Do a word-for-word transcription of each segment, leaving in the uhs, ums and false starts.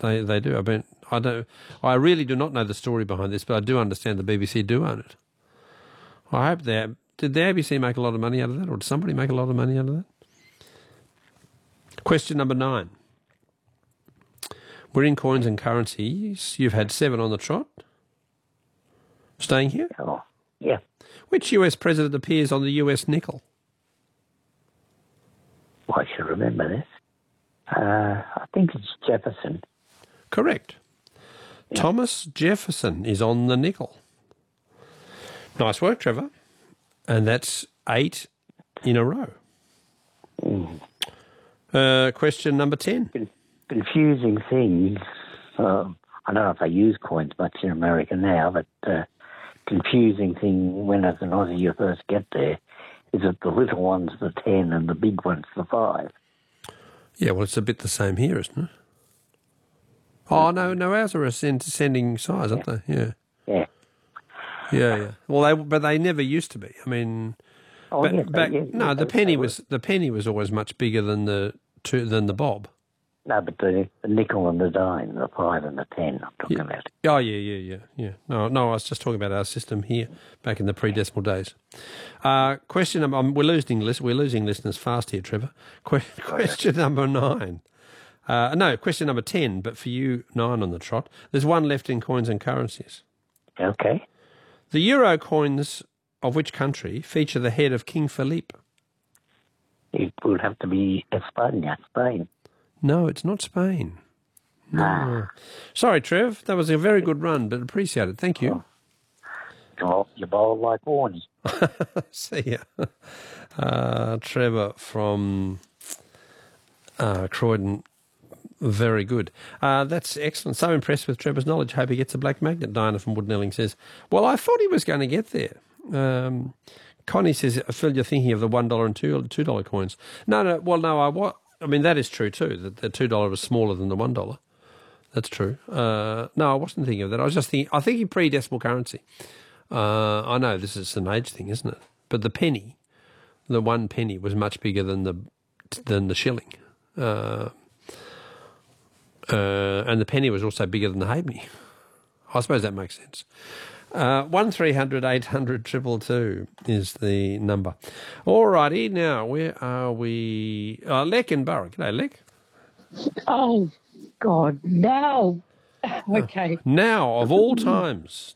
They they do. I mean, I don't. I really do not know the story behind this, but I do understand the B B C do own it. I hope they did. The A B C make a lot of money out of that, or did somebody make a lot of money out of that? Question number nine. We're in coins and currencies. You've had seven on the trot. Staying here? Oh, yeah. Which U S president appears on the U S nickel? Well, I should remember this. Uh, I think it's Jefferson. Correct. Yeah. Thomas Jefferson is on the nickel. Nice work, Trevor. And that's eight in a row. Mm. Uh, question number ten. Confusing things. Um, I don't know if they use coins much in America now, but uh, confusing thing when as an Aussie you first get there is that the little one's the ten and the big one's the five. Yeah, well, it's a bit the same here, isn't it? Oh, no, no, ours are ascending size, aren't yeah. they? Yeah. Yeah. Yeah, yeah. Well, they but they never used to be. I mean, oh, back, yes, back, yes, no, yes, the penny was were. the penny was always much bigger than the two, than the bob. No, but the, the nickel and the dime, the five and the ten, I'm talking yeah. about. Oh, yeah, yeah, yeah, yeah. No, no, I was just talking about our system here back in the pre-decimal days. Uh, question number, um, we're losing list, we're losing listeners fast here, Trevor. Que- question number nine. Uh, no, question number ten, but for you, nine on the trot. There's one left in coins and currencies. Okay. The euro coins of which country feature the head of King Philippe? It would have to be España, Spain. No, it's not Spain. No. Ah. Sorry, Trev. That was a very good run, but appreciate it. Thank you. Oh, you bowled like Warnie. See ya. Uh, Trevor from uh, Croydon. Very good. Uh, that's excellent. So impressed with Trevor's knowledge. Hope he gets a black magnet. Diana from Woodnelling says, well, I thought he was going to get there. Um, Connie says, Phil, you're thinking of the one dollar and two dollar coins. No, no. Well, no, I what. I mean, that is true too, that the two dollar was smaller than the one dollar. That's true. Uh, no, I wasn't thinking of that. I was just thinking, I think in pre-decimal currency. Uh, I know this is an age thing, isn't it? But the penny, the one penny was much bigger than the than the shilling. Uh, uh, and the penny was also bigger than the halfpenny. I suppose that makes sense. Uh, one three hundred eight hundred triple two is the number. All righty, now where are we? Uh, Lek in Borough. G'day, Lek. Oh, God, now. Okay. Uh, now, of all times.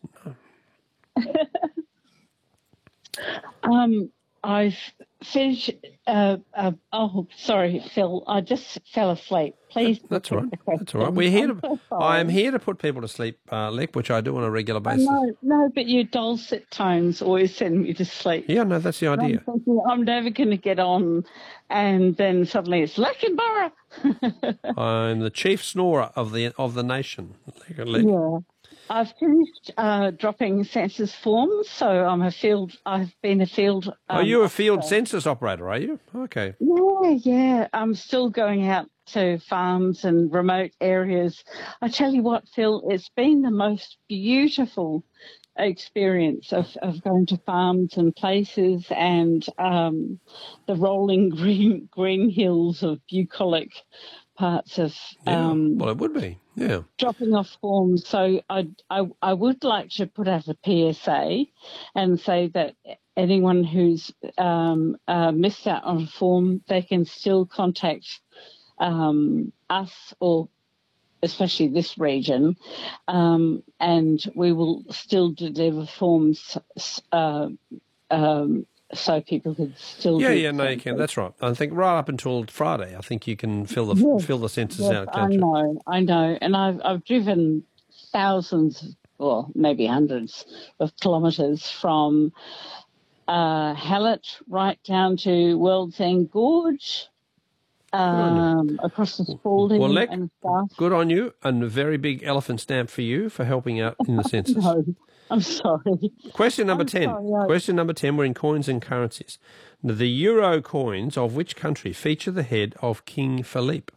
um, I've finished. Uh, uh, oh, sorry, Phil. I just fell asleep. Please. That's all right. That's all right. We're here to. So I am here to put people to sleep, uh, Lek, which I do on a regular basis. No, no, but your dulcet tones always send me to sleep. Yeah, no, that's the idea. I'm, thinking, I'm never going to get on, and then suddenly it's Leckenborough. I'm the chief snorer of the of the nation. Lek, Lek. Yeah. I've finished uh, dropping census forms, so I'm a field. I've been a field. Um, are you a field officer. census operator? Are you? Okay. Yeah, yeah. I'm still going out to farms and remote areas. I tell you what, Phil, it's been the most beautiful experience of, of going to farms and places and um, the rolling green green hills of bucolic parts of yeah, um, well, it would be, yeah. dropping off forms. So I, I, I would like to put out a P S A and say that anyone who's um, uh, missed out on a form, they can still contact um, us or especially this region, um, and we will still deliver forms uh, um, so people could still yeah do yeah no you can, that's right. I think right up until Friday I think you can fill the yes, fill the census yes, out, I can't you? know I know and I've, I've driven thousands well maybe hundreds of kilometres from uh, Hallett right down to World's End Gorge, um, across the Spalding well, Lek, and stuff. Good on you, and a very big elephant stamp for you for helping out in the census. No, I'm sorry. Question number I'm ten. sorry, I... Question number ten. We're in coins and currencies. Now, the euro coins of which country feature the head of King Philippe?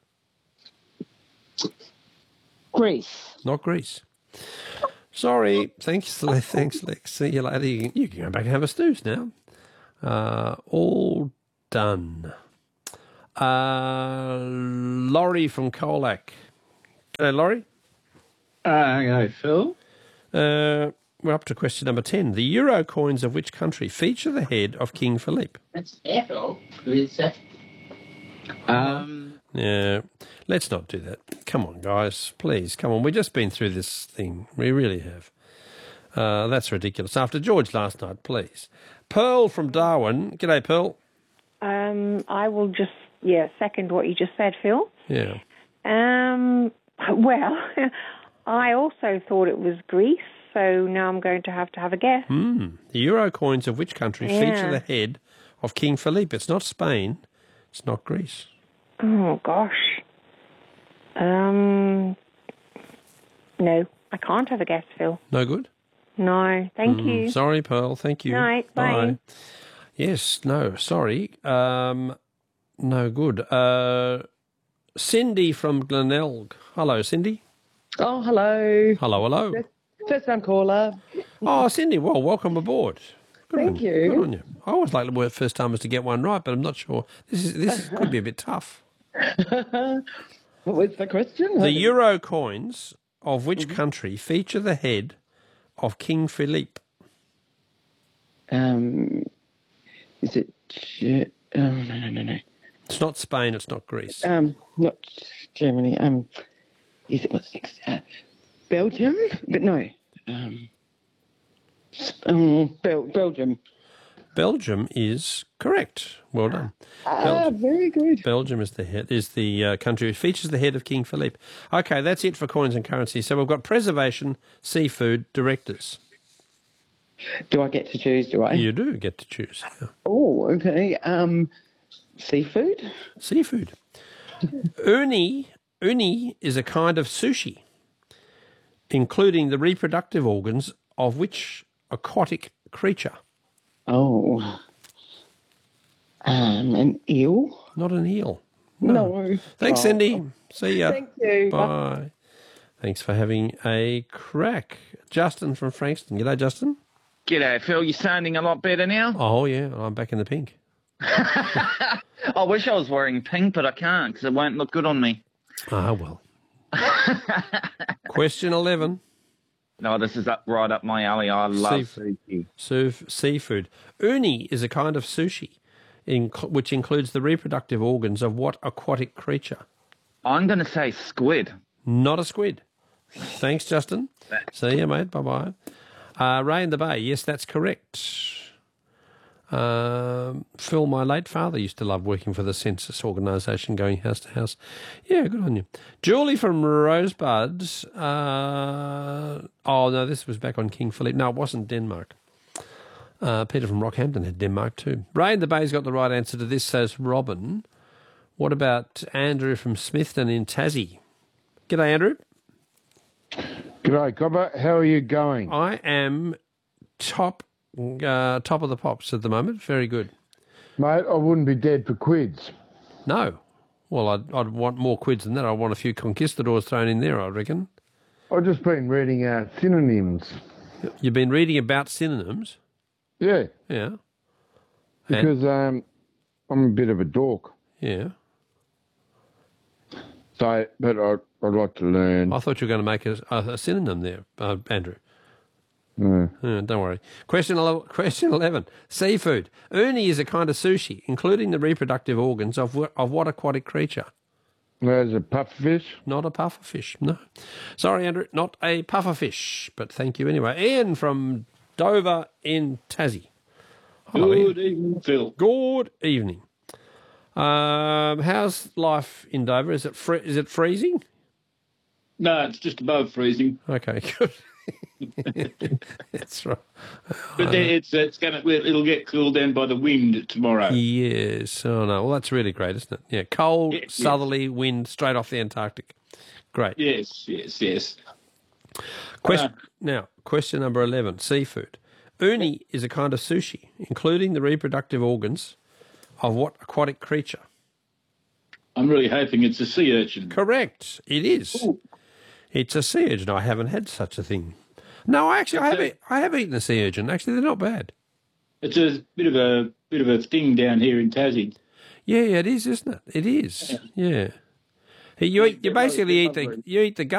Greece. Not Greece. Sorry. Thanks, Lex. Thanks, Lex. See you later. You can, you can go back and have a snooze now. Uh, all done. Uh, Laurie from Colac. Uh, Laurie? Uh, okay, Phil. Uh, we're up to question number ten. The euro coins of which country feature the head of King Philippe? That's Phil. Who is that? Um, Yeah, let's not do that. Come on, guys, please, come on. We've just been through this thing. We really have. Uh, that's ridiculous. After George last night, please. Pearl from Darwin. G'day, Pearl. Um, I will just, yeah, second what you just said, Phil. Yeah. Um, well, I also thought it was Greece, so now I'm going to have to have a guess. Hmm. The euro coins of which country Yeah. feature the head of King Philippe? It's not Spain. It's not Greece. Oh, gosh. Um, no, I can't have a guess, Phil. No good? No, thank Mm, you. Sorry, Pearl. Thank you. Night, bye. Yes, no, sorry. Um, no good. Uh, Cindy from Glenelg. Hello, Cindy. Oh, hello. Hello, hello. First time caller. Oh, Cindy, well, welcome aboard. Good Thank on you. Good on you. I always like the word first timers to get one right, but I'm not sure. This is this could be a bit tough. What was the question? The euro coins of which country feature the head of King Philippe? Um, is it? Ge- Um, no, no, no, no. It's not Spain. It's not Greece. Um, not Germany. Um, is it what's next? Uh, Belgium? But no. Um, s- um Bel- Belgium. Belgium is correct. Well done. Ah, Belgium. very good. Belgium is the head, is the uh, country which features the head of King Philippe. Okay, that's it for coins and currency. So we've got preservation, seafood, directors. Do I get to choose? Do I? You do get to choose. Yeah. Oh, okay. Um, seafood. Seafood. Uni, uni is a kind of sushi, including the reproductive organs of which aquatic creature? Oh. Um, an eel. Not an eel. No. Thanks, Oh. Cindy. See ya. Thank you. Bye. Thanks for having a crack. Justin from Frankston. G'day, Justin. G'day, Phil. You're sounding a lot better now. Oh, yeah, I'm back in the pink. I wish I was wearing pink, but I can't because it won't look good on me. Ah, well. Question eleven. No, this is up right up my alley. I love Seafood. sushi. Surf, seafood. Uni is a kind of sushi, in, which includes the reproductive organs of what aquatic creature? I'm going to say squid. Not a squid. Thanks, Justin. See you, mate. Bye-bye. Uh, Ray in the Bay. Yes, that's correct. Um, Phil, my late father used to love working for the census organisation, going house to house. Yeah, good on you. Julie from Rosebud. Uh, oh, no, this was back on King Philippe. No, it wasn't Denmark. Uh, Peter from Rockhampton had Denmark too. Ray in the Bay's got the right answer to this, says Robin. What about Andrew from Smithton in Tassie? G'day, Andrew. G'day, Cobber. How are you going? I am top uh, top of the pops at the moment. Very good. Mate, I wouldn't be dead for quids. No. Well, I'd, I'd want more quids than that. I want a few conquistadors thrown in there, I reckon. I've just been reading uh, synonyms. You've been reading about synonyms? Yeah, Yeah. because um, I'm a bit of a dork. Yeah. So, but I'd, I'd like to learn. I thought you were going to make a, a, a synonym there, uh, Andrew. Uh, Uh, don't worry. Question eleven, question eleven. Seafood. Uni is a kind of sushi, including the reproductive organs of, wh- of what aquatic creature? there's a pufferfish. Not a pufferfish, no. Sorry, Andrew, not a pufferfish, but thank you anyway. Ian from Dover in Tassie. Hello, Ian. Good evening, Phil. Good evening. Um, how's life in Dover? Is it fre- is it freezing? No, it's just above freezing, Okay, good. That's right. but then it's it's gonna it'll get cooled down by the wind tomorrow. Yes. Oh no. Well, that's really great, isn't it? Yeah. Cold, Yes, yes. southerly wind straight off the Antarctic. Great. Yes, yes, yes. Question Uh, now. Question number eleven. Seafood. Uni is a kind of sushi, including the reproductive organs of what aquatic creature? I'm really hoping it's a sea urchin. Correct. It is. Ooh. It's a sea urchin. I haven't had such a thing. No, actually, I have. E- I have eaten a sea urchin. Actually, they're not bad. It's a bit of a bit of a thing down here in Tassie. Yeah, yeah, it is, isn't it? It is. Yeah. You eat, you basically eat the you eat the